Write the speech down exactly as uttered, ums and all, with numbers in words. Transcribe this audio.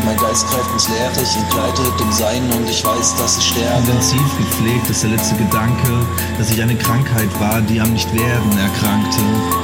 mein Geist greift ins Leere, ich entgleite im Sein und ich weiß, dass ich sterbe. Intensiv gepflegt ist der letzte Gedanke, dass ich eine Krankheit war, die am Nicht-Werden erkrankte.